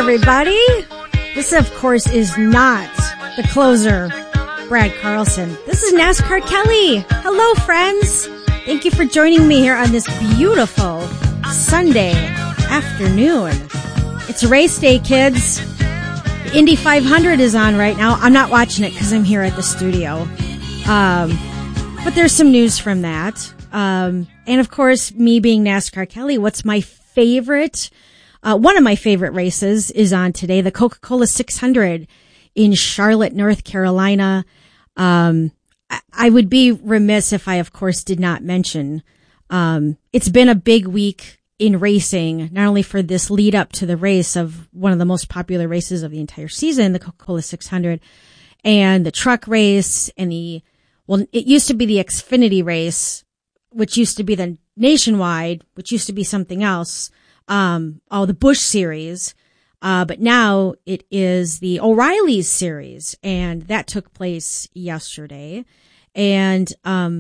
everybody. This, of course, is not the closer, Brad Carlson. This is NASCAR Kelly. Hello, friends. Thank you for joining me here on this beautiful Sunday afternoon. It's race day, kids. The Indy 500 is on right now. I'm not watching it because I'm here at the studio. But there's some news from that. And of course, me being NASCAR Kelly, what's my favorite? One of my favorite races is on today, the Coca-Cola 600 in Charlotte, North Carolina. I would be remiss if I, of course, did not mention, it's been a big week in racing, not only for this lead up to the race of one of the most popular races of the entire season, the Coca-Cola 600, and the truck race and it used to be the Xfinity race, which used to be the Nationwide, which used to be something else. The Busch Series. But now it is the O'Reilly's Series, and that took place yesterday. And,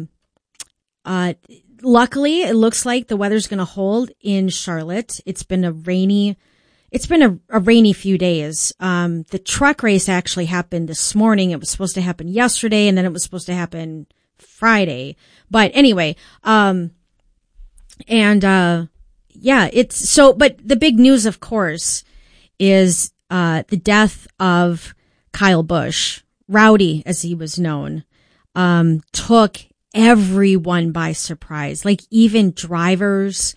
luckily it looks like the weather's going to hold in Charlotte. It's been a rainy few days. The truck race actually happened this morning. It was supposed to happen yesterday, and then it was supposed to happen Friday. But anyway, but the big news, of course, is the death of Kyle Busch. Rowdy, as he was known, took everyone by surprise, like even drivers.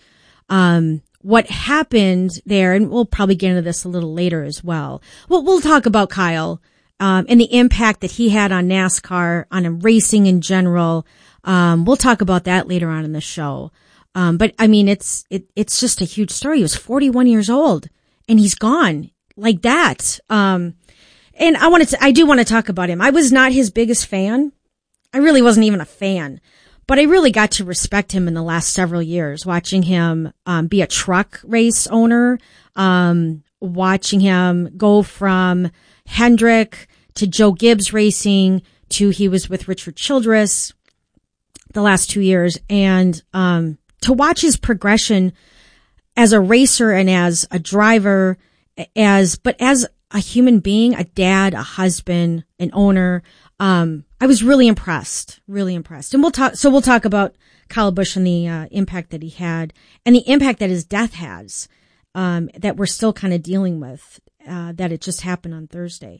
What happened there, and we'll probably get into this a little later as well. We'll talk about Kyle and the impact that he had on NASCAR, on racing in general. We'll talk about that later on in the show. But I mean, it's just a huge story. He was 41 years old and he's gone like that. And I do want to talk about him. I was not his biggest fan. I really wasn't even a fan, but I really got to respect him in the last several years, watching him, be a truck race owner, watching him go from Hendrick to Joe Gibbs Racing to he was with Richard Childress the last 2 years. And, to watch his progression as a racer and as a driver, but as a human being, a dad, a husband, an owner, I was really impressed. And we'll talk about Kyle Busch and the impact that he had and the impact that his death has, that we're still kind of dealing with, that it just happened on Thursday.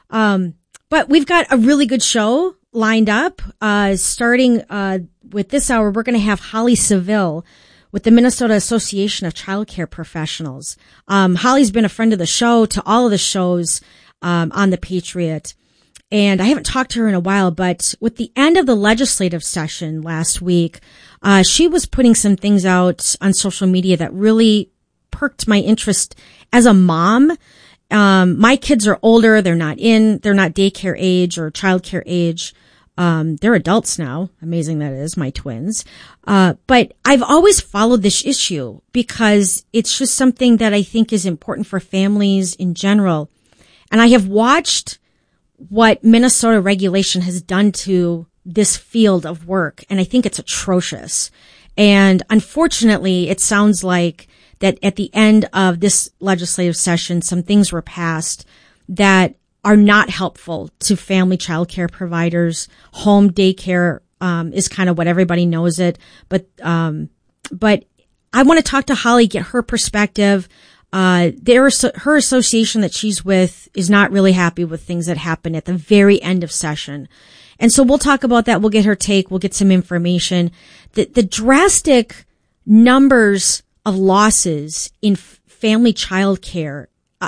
But we've got a really good show lined up. Starting with this hour, we're going to have Holly Seville with the Minnesota Association of Child Care Professionals. Holly's been a friend of the show, to all of the shows on the Patriot, and I haven't talked to her in a while, but with the end of the legislative session last week, she was putting some things out on social media that really perked my interest as a mom. My kids are older. They're not daycare age or childcare age. They're adults now. Amazing that is, my twins. But I've always followed this issue because it's just something that I think is important for families in general. And I have watched what Minnesota regulation has done to this field of work, and I think it's atrocious. And unfortunately, it sounds like that at the end of this legislative session, some things were passed that are not helpful to family child care providers. Home daycare is kind of what everybody knows it. But I want to talk to Holly, get her perspective. Her association that she's with is not really happy with things that happened at the very end of session. And so we'll talk about that. We'll get her take. We'll get some information. The drastic numbers of losses in family child care,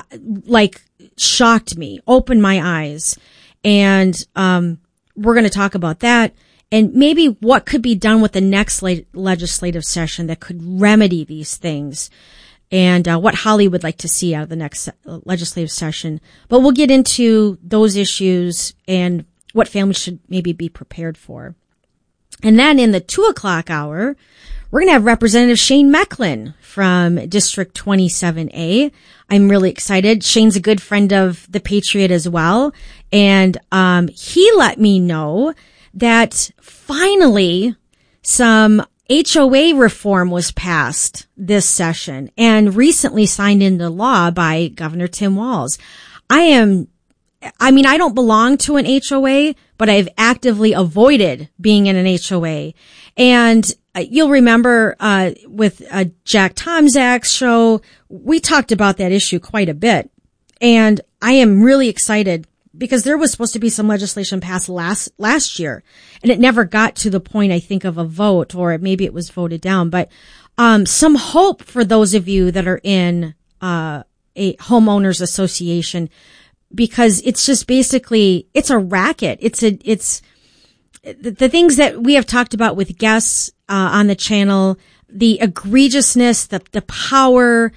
shocked me, opened my eyes. And, we're going to talk about that and maybe what could be done with the next legislative session that could remedy these things, and what Holly would like to see out of the next legislative session. But we'll get into those issues and what families should maybe be prepared for. And then in the 2:00 hour, we're going to have Representative Shane Mecklin from District 27A. I'm really excited. Shane's a good friend of the Patriot as well. And he let me know that finally some HOA reform was passed this session and recently signed into law by Governor Tim Walz. I don't belong to an HOA, but I've actively avoided being in an HOA. And you'll remember with Jack Tomczak's show, we talked about that issue quite a bit. And I am really excited because there was supposed to be some legislation passed last year, and it never got to the point, I think, of a vote, or maybe it was voted down. But some hope for those of you that are in a homeowners association, because it's just basically, it's a racket. It's the things that we have talked about with guests on the channel, the egregiousness, the power,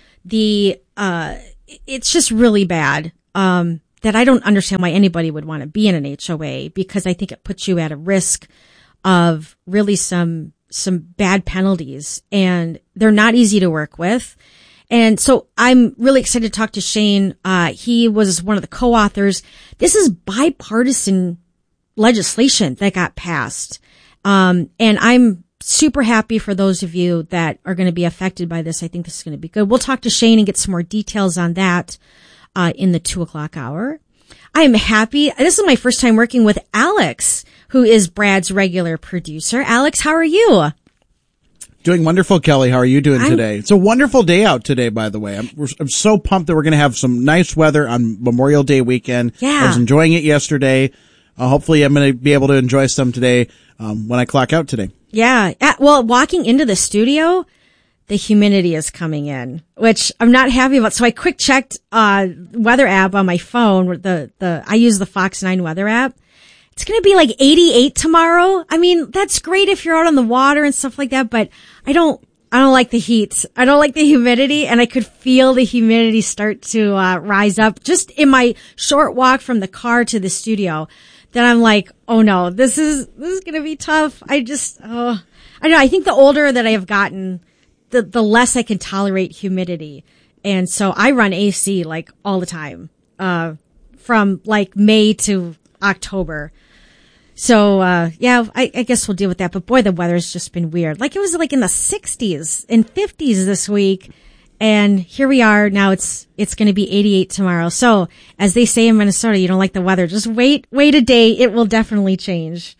it's just really bad. That I don't understand why anybody would want to be in an HOA, because I think it puts you at a risk of really some bad penalties, and they're not easy to work with. And so I'm really excited to talk to Shane. He was one of the co-authors. This is bipartisan legislation that got passed. And I'm super happy for those of you that are going to be affected by this. I think this is going to be good. We'll talk to Shane and get some more details on that in the 2:00 hour. I am happy. This is my first time working with Alex, who is Brad's regular producer. Alex, how are you? Doing wonderful, Kelly. How are you doing today? It's a wonderful day out today, by the way. I'm so pumped that we're going to have some nice weather on Memorial Day weekend. Yeah. I was enjoying it yesterday. Hopefully I'm going to be able to enjoy some today when I clock out today. Yeah. Well, walking into the studio, the humidity is coming in, which I'm not happy about. So I quick checked weather app on my phone. I use the Fox 9 weather app. It's going to be like 88 tomorrow. I mean, that's great if you're out on the water and stuff like that, but I don't like the heat. I don't like the humidity, and I could feel the humidity start to rise up just in my short walk from the car to the studio. Then I'm like, oh no, this is going to be tough. I don't know. I think the older that I have gotten, the less I can tolerate humidity. And so I run AC like all the time, from like May to October. So, yeah, I guess we'll deal with that. But boy, the weather's just been weird. Like it was like in the 60s and 50s this week. And here we are. Now it's going to be 88 tomorrow. So as they say in Minnesota, you don't like the weather, just wait a day. It will definitely change.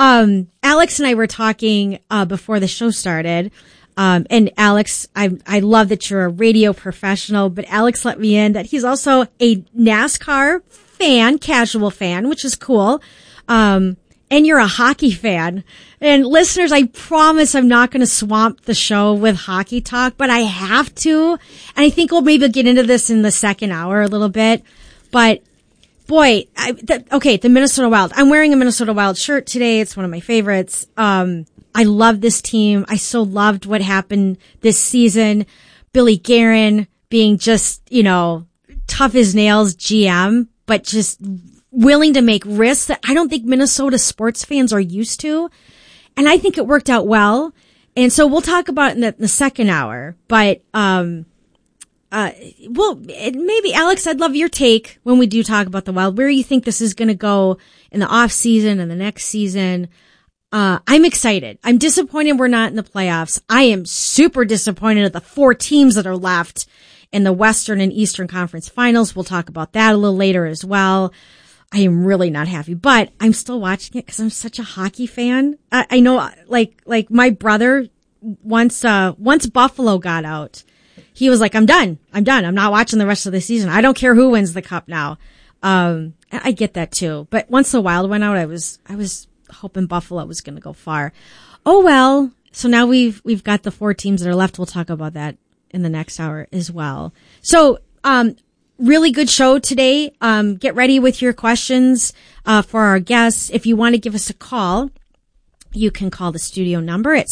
Alex and I were talking, before the show started. And Alex, I love that you're a radio professional, but Alex let me in that he's also a NASCAR fan, casual fan, which is cool. And you're a hockey fan. And listeners, I promise I'm not going to swamp the show with hockey talk, but I have to. And I think we'll maybe get into this in the second hour a little bit. But boy, the Minnesota Wild. I'm wearing a Minnesota Wild shirt today. It's one of my favorites. I love this team. I so loved what happened this season. Billy Guerin being just, tough as nails GM, but just willing to make risks that I don't think Minnesota sports fans are used to. And I think it worked out well. And so we'll talk about it in the second hour. But, maybe Alex, I'd love your take when we do talk about the Wild, where you think this is going to go in the off season and the next season. I'm excited. I'm disappointed we're not in the playoffs. I am super disappointed at the 4 teams that are left in the Western and Eastern Conference Finals. We'll talk about that a little later as well. I am really not happy, but I'm still watching it because I'm such a hockey fan. I know, like my brother, once Buffalo got out, he was like, I'm done. I'm not watching the rest of the season. I don't care who wins the cup now. I get that too. But once the Wild went out, I was hoping Buffalo was going to go far. Oh well. So now we've got the 4 teams that are left. We'll talk about that in the next hour as well. So, really good show today. Get ready with your questions, for our guests. If you want to give us a call, you can call the studio number at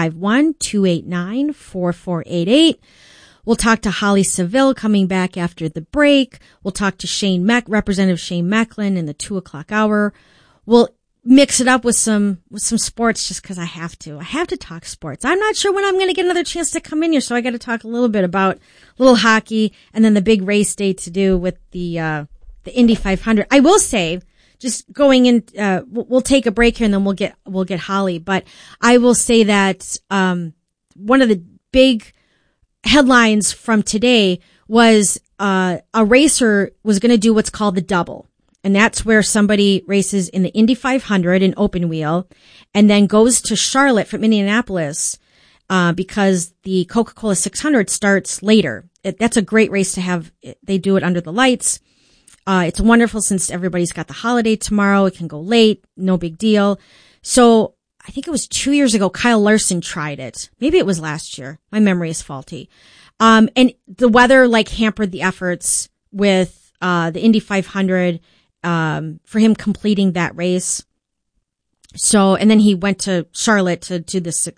651-289-4488. We'll talk to Holly Seville coming back after the break. We'll talk to Representative Shane Mecklin in the 2:00 hour. We'll mix it up with some sports just because I have to. I have to talk sports. I'm not sure when I'm going to get another chance to come in here, so I got to talk a little bit about little hockey and then the big race day to do with the Indy 500. I will say, just going in, we'll take a break here and then we'll get Holly. But I will say that, one of the big headlines from today was, a racer was going to do what's called the double. And that's where somebody races in the Indy 500 in open wheel and then goes to Charlotte from Indianapolis, because the Coca-Cola 600 starts later. That's a great race to have. They do it under the lights. It's wonderful since everybody's got the holiday tomorrow. It can go late. No big deal. So I think it was 2 years ago, Kyle Larson tried it. Maybe it was last year. My memory is faulty. And the weather hampered the efforts with, the Indy 500, for him completing that race. So, and then he went to Charlotte to race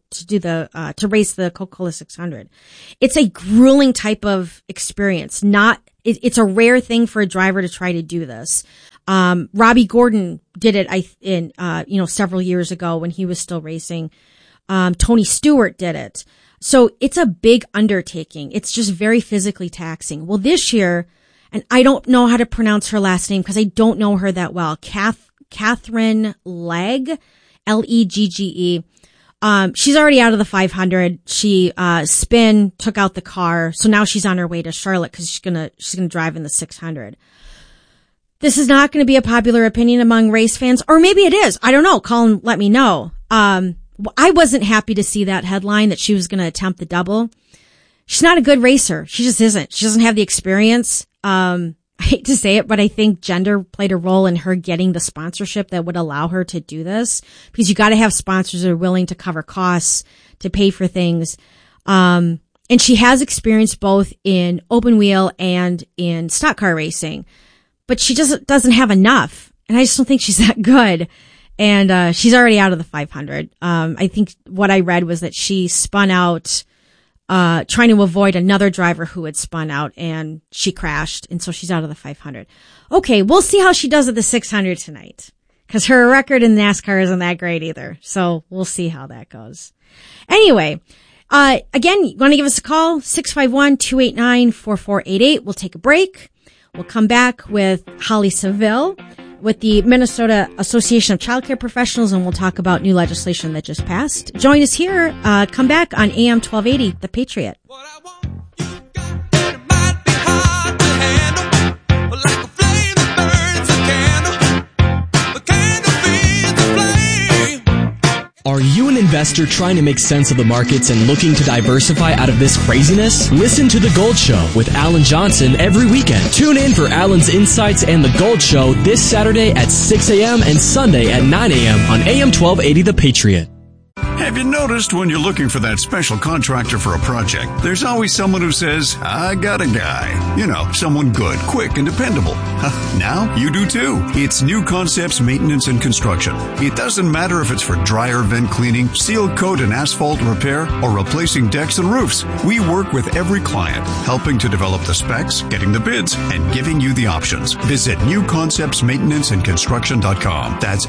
the Coca-Cola 600. It's a grueling type of experience. It's a rare thing for a driver to try to do this. Robbie Gordon did it, several years ago when he was still racing. Tony Stewart did it. So it's a big undertaking. It's just very physically taxing. Well, this year, and I don't know how to pronounce her last name because I don't know her that well. Catherine Legge, Legge. She's already out of the 500. She, took out the car. So now she's on her way to Charlotte because she's going to drive in the 600. This is not going to be a popular opinion among race fans, or maybe it is. I don't know. Call and let me know. I wasn't happy to see that headline that she was going to attempt the double. She's not a good racer. She just isn't. She doesn't have the experience. I hate to say it, but I think gender played a role in her getting the sponsorship that would allow her to do this, because you got to have sponsors that are willing to cover costs, to pay for things. And she has experience both in open wheel and in stock car racing, but she just doesn't have enough. And I just don't think she's that good. And, she's already out of the 500. I think what I read was that she spun out, trying to avoid another driver who had spun out, and she crashed. And so she's out of the 500. Okay. We'll see how she does at the 600 tonight, because her record in NASCAR isn't that great either. So we'll see how that goes. Anyway, again, you want to give us a call? 651-289-4488. We'll take a break. We'll come back with Holly Seville with the Minnesota Association of Childcare Professionals, and we'll talk about new legislation that just passed. Join us here. Come back on AM 1280, The Patriot. Are you an investor trying to make sense of the markets and looking to diversify out of this craziness? Listen to The Gold Show with Alan Johnson every weekend. Tune in for Alan's insights and The Gold Show this Saturday at 6 a.m. and Sunday at 9 a.m. on AM 1280 The Patriot. Have you noticed when you're looking for that special contractor for a project, there's always someone who says, I got a guy. You know, someone good, quick, and dependable. Now you do too. It's New Concepts Maintenance and Construction. It doesn't matter if it's for dryer vent cleaning, seal coat and asphalt repair, or replacing decks and roofs. We work with every client, helping to develop the specs, getting the bids, and giving you the options. Visit newconceptsmaintenanceandconstruction.com. That's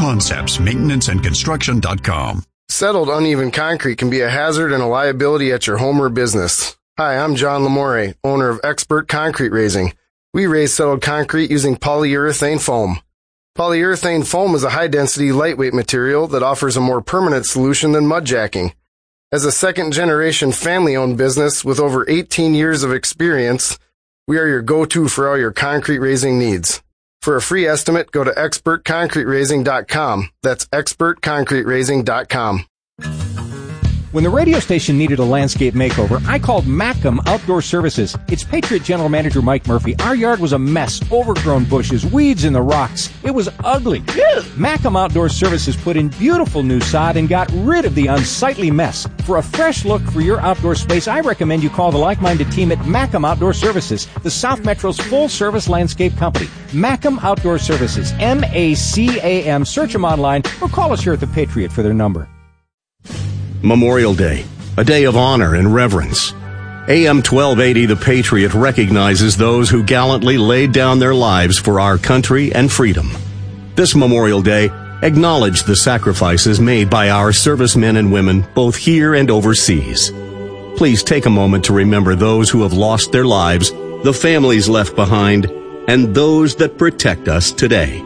newconceptsmaintenanceandconstruction.com. Settled uneven concrete can be a hazard and a liability at your home or business. Hi, I'm John Lamore, owner of Expert Concrete Raising. We raise settled concrete using polyurethane foam. Polyurethane foam is a high-density, lightweight material that offers a more permanent solution than mud jacking. As a second-generation family-owned business with over 18 years of experience, we are your go-to for all your concrete raising needs. For a free estimate, go to expertconcreteraising.com. That's expertconcreteraising.com. When the radio station needed a landscape makeover, I called Mackem Outdoor Services. It's Patriot General Manager Mike Murphy. Our yard was a mess, overgrown bushes, weeds in the rocks. It was ugly. Mackem Outdoor Services put in beautiful new sod and got rid of the unsightly mess. For a fresh look for your outdoor space, I recommend you call the like-minded team at Mackem Outdoor Services, the South Metro's full-service landscape company. Mackem Outdoor Services, M-A-C-A-M. Search them online or call us here at the Patriot for their number. Memorial Day, a day of honor and reverence. AM 1280 The Patriot recognizes those who gallantly laid down their lives for our country and freedom. This Memorial Day, acknowledge the sacrifices made by our servicemen and women both here and overseas. Please take a moment to remember those who have lost their lives, the families left behind, and those that protect us today.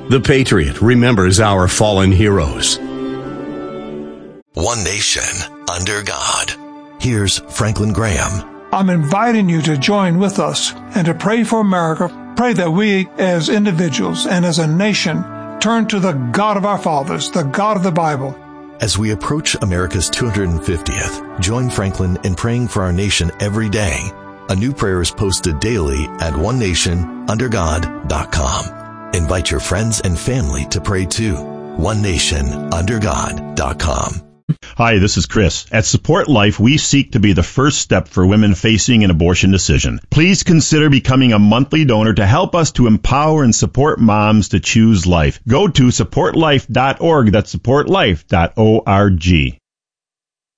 The Patriot remembers our fallen heroes. One nation under God. Here's Franklin Graham. I'm inviting you to join with us and to pray for America. Pray that we as individuals and as a nation turn to the God of our fathers, the God of the Bible. As we approach America's 250th, join Franklin in praying for our nation every day. A new prayer is posted daily at onenationundergod.com. Invite your friends and family to pray too. onenationundergod.com. Hi, this is Chris. At Support Life, we seek to be the first step for women facing an abortion decision. Please consider becoming a monthly donor to help us to empower and support moms to choose life. Go to supportlife.org. That's supportlife.org.